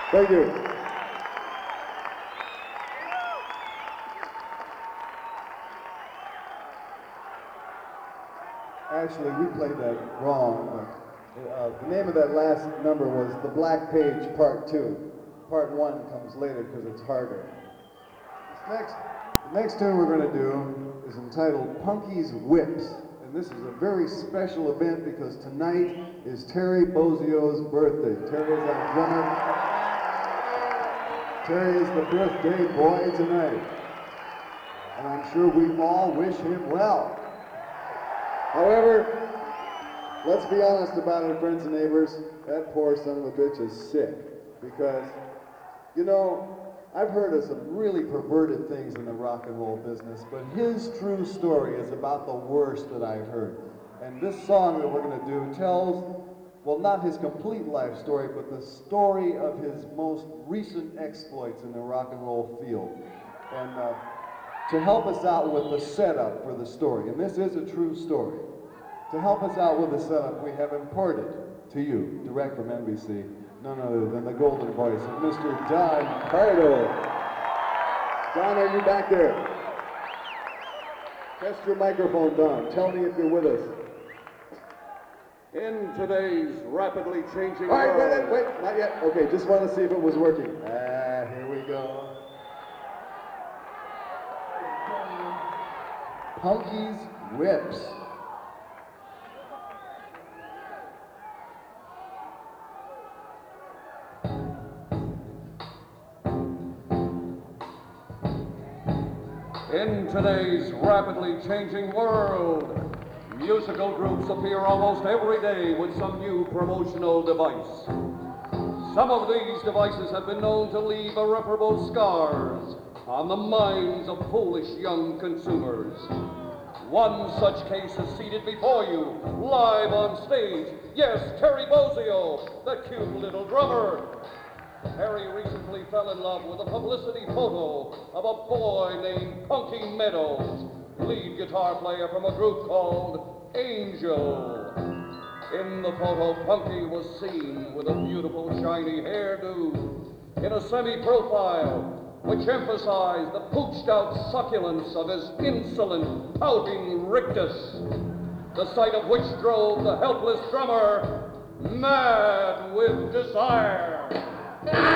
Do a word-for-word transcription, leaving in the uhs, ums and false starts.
Thank you. Actually, we played that wrong. Uh, the name of that last number was The Black Page Part two. Part one comes later because it's harder. This next, the next tune we're going to do is entitled Punky's Whips. And this is a very special event because tonight is Terry Bozzio's birthday. Terry is our drummer. Terry is the birthday boy tonight. And I'm sure we all wish him well. However, let's be honest about it, friends and neighbors. That poor son of a bitch is sick. Because, you know, I've heard of some really perverted things in the rock and roll business, but his true story is about the worst that I've heard. And this song that we're going to do tells, well, not his complete life story, but the story of his most recent exploits in the rock and roll field. And uh, to help us out with the setup for the story, and this is a true story, to help us out with the setup, we have imported to you, direct from N B C, none other than the golden voice of Mister Don Pardo. Don, are you back there? Test your microphone, Don. Tell me if you're with us. In today's rapidly changing All right, world... wait, wait, not yet. Okay, just want to see if it was working. Ah, here we go. Punky's Whips. In today's rapidly changing world, musical groups appear almost every day with some new promotional device. Some of these devices have been known to leave irreparable scars on the minds of foolish young consumers. One such case is seated before you, live on stage. Yes, Terry Bozzio, the cute little drummer. Terry recently fell in love with a publicity photo of a boy named Punky Meadows, lead guitar player from a group called Angel. In the photo, Punky was seen with a beautiful shiny hairdo in a semi-profile which emphasized the pooched-out succulence of his insolent, pouting rictus, the sight of which drove the helpless drummer mad with desire.